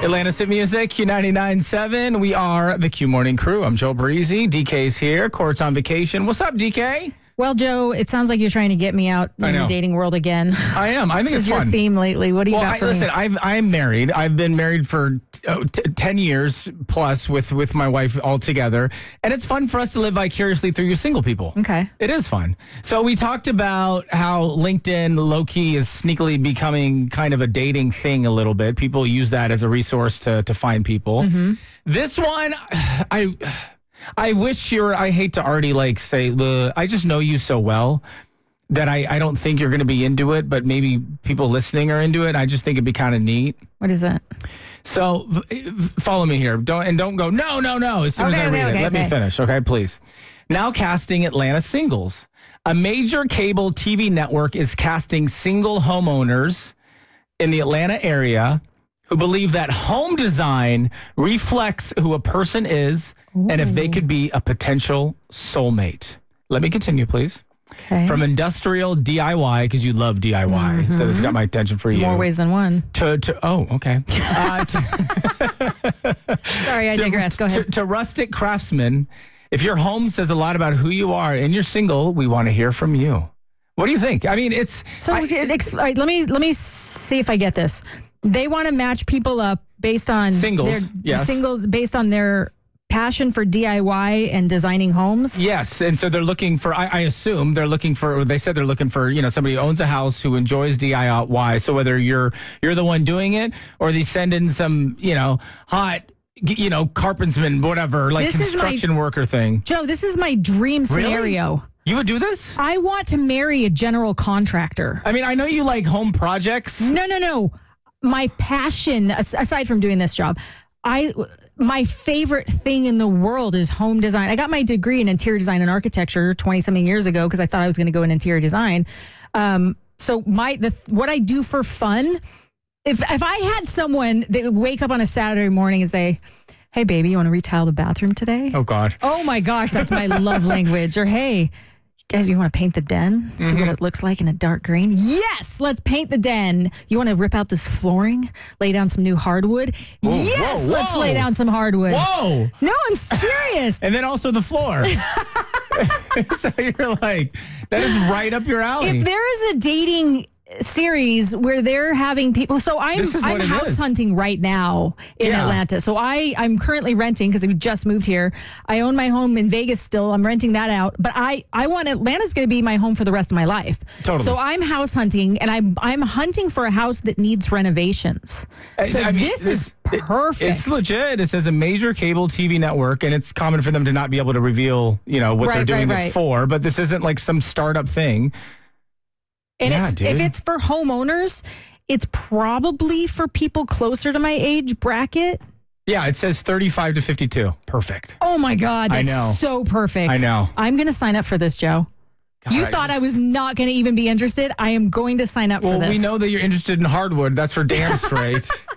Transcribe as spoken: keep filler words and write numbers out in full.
Atlanta's Hit Music, Q ninety-nine point seven. We are the Q Morning Crew. I'm Joe Breezy. D K's here. Court's on vacation. What's up, D K? Well, Joe, it sounds like you're trying to get me out in the dating world again. I am. I think this it's is fun. your theme lately. What do you well, got I, for listen, me? I've, I'm married. I've been married for oh, t- ten years plus with, with my wife all together. And it's fun for us to live vicariously through you single people. Okay. It is fun. So we talked about how LinkedIn low-key is sneakily becoming kind of a dating thing a little bit. People use that as a resource to, to find people. Mm-hmm. This one, I... I wish you're, I hate to already like say, uh, I just know you so well that I, I don't think you're going to be into it, but maybe people listening are into it. I just think it'd be kind of neat. What is that? So v- follow me here. Don't, and don't go, no, no, no, as soon Okay, as I okay, read okay, it. Let okay. me finish. Okay, please. Now casting Atlanta singles. A major cable T V network is casting single homeowners in the Atlanta area who believe that home design reflects who a person is Ooh. and if they could be a potential soulmate. Let me continue, please. Okay. From industrial D I Y, because you love D I Y, mm-hmm. so this got my attention for you. More ways than one. To, to oh, okay. uh, to, Sorry, I to, digress. Go ahead. To, to rustic craftsmen, if your home says a lot about who you are and you're single, we want to hear from you. What do you think? I mean, it's... So I, ex- all right, let me let me see if I get this. They want to match people up based on singles, their, yes. Singles based on their passion for D I Y and designing homes. Yes, and so they're looking for. I, I assume they're looking for. They said they're looking for. You know, somebody who owns a house who enjoys D I Y. So whether you're you're the one doing it or they send in some, you know, hot, you know, carpentsman, whatever, like This is construction my- worker thing. Joe, this is my dream Really? scenario. You would do this? I want to marry a general contractor. I mean, I know you like home projects. No, no, no. My passion, as- aside from doing this job, I my favorite thing in the world is home design. I got my degree in interior design and architecture twenty something years ago because I thought I was going to go in interior design. Um, so my the what I do for fun, if if I had someone that would wake up on a Saturday morning and say, "Hey, baby, you want to retile the bathroom today?" Oh God. Oh my gosh, that's my love language. Or hey, guys, you want to paint the den? See mm-hmm. what it looks like in a dark green? Yes, let's paint the den. You want to rip out this flooring? Lay down some new hardwood? Whoa, yes, whoa, let's whoa. lay down some hardwood. Whoa. No, I'm serious. And then also the floor. So you're like, that is right up your alley. If there is a dating series where they're having people, so I'm This is I'm what it house is. hunting right now in Yeah. Atlanta. So I I'm currently renting because we just moved here. I own my home in Vegas still. I'm renting that out, but I I want Atlanta's going to be my home for the rest of my life. Totally. So I'm house hunting, and I'm I'm hunting for a house that needs renovations. So I mean, this, is it- perfect. It's legit. It says a major cable T V network, and it's common for them to not be able to reveal, you know, what Right, they're doing right, it right. for. But this isn't like some startup thing. And Yeah, it's, dude. if it's for homeowners, it's probably for people closer to my age bracket. Yeah, it says thirty-five to fifty-two. Perfect. Oh my God, I that's know. so perfect. I know. I'm going to sign up for this, Joe. God, You thought I was not going to even be interested. I am going to sign up Well, for this. we know that you're interested in hardwood. That's for damn straight.